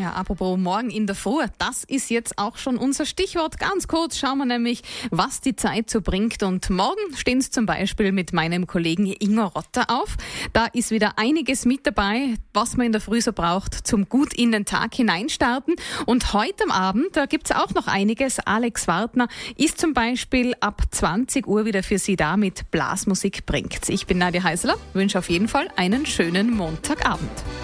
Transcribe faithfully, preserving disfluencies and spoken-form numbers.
Ja, apropos morgen in der Früh, das ist jetzt auch schon unser Stichwort. Ganz kurz schauen wir nämlich, was die Zeit so bringt. Und morgen stehen es zum Beispiel mit meinem Kollegen Ingo Rotter auf. Da ist wieder einiges mit dabei, was man in der Früh so braucht, zum gut in den Tag hineinstarten. Und heute am Abend, da gibt's auch noch einiges. Alex Wartner ist zum Beispiel ab zwanzig Uhr wieder für Sie da mit Blasmusik bringt. Ich bin Nadja Heißler, wünsche auf jeden Fall einen schönen Montagabend.